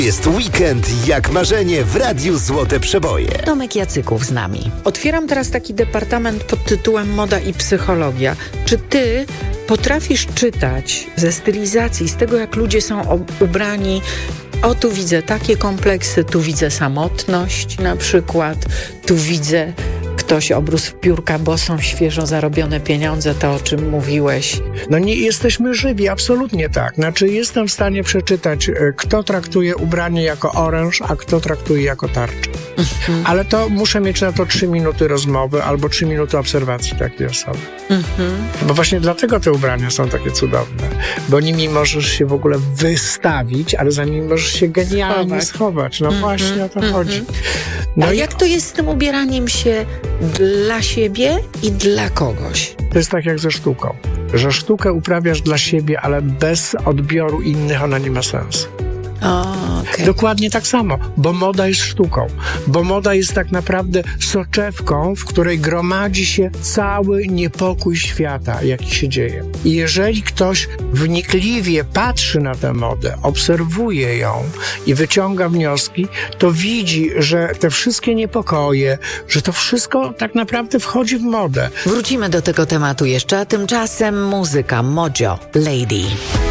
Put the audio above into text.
Jest weekend jak marzenie w Radiu Złote Przeboje. Tomek Jacyków z nami. Otwieram teraz taki departament pod tytułem Moda i psychologia. Czy ty potrafisz czytać ze stylizacji, z tego jak ludzie są ubrani? O, tu widzę takie kompleksy, tu widzę samotność na przykład, tu widzę ktoś obrósł w piórka, bo są świeżo zarobione pieniądze, to o czym mówiłeś. No nie jesteśmy żywi, absolutnie tak. Znaczy jestem w stanie przeczytać, kto traktuje ubranie jako oręż, a kto traktuje jako tarczę. Ale to muszę mieć na to 3 minuty rozmowy albo 3 minuty obserwacji takiej osoby. Bo właśnie dlatego te ubrania są takie cudowne. Bo nimi możesz się w ogóle wystawić, ale za nimi możesz się genialnie schować. No właśnie o to chodzi. No a jak to jest z tym ubieraniem się dla siebie i dla kogoś? To jest tak jak ze sztuką. Że sztukę uprawiasz dla siebie, ale bez odbioru innych ona nie ma sensu. Okay. Dokładnie tak samo, bo moda jest sztuką, bo moda jest tak naprawdę soczewką, w której gromadzi się cały niepokój świata, jaki się dzieje. I jeżeli ktoś wnikliwie patrzy na tę modę, obserwuje ją i wyciąga wnioski, to widzi, że te wszystkie niepokoje, że to wszystko tak naprawdę wchodzi w modę. Wrócimy do tego tematu jeszcze, a tymczasem muzyka Mojo Lady.